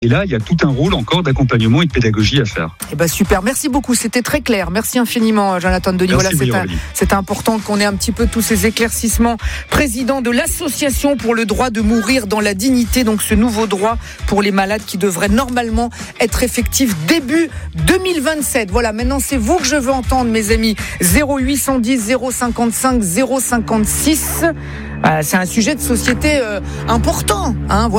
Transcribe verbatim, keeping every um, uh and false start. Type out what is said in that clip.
Et là, il y a tout un rôle encore d'accompagnement et de pédagogie à faire. Eh ben super, merci beaucoup, c'était très clair. Merci infiniment, Jonathan Denis. Voilà, c'est, un, c'est important qu'on ait un petit peu tous ces éclaircissements. Président de l'Association pour le droit de mourir dans la dignité, donc ce nouveau droit pour les malades qui devrait normalement être effectif début deux mille vingt-sept. Voilà, maintenant c'est vous que je veux entendre, mes amis. zéro huit cent dix zéro cinquante-cinq zéro cinquante-six. Euh, c'est un sujet de société euh, important, hein. Voilà.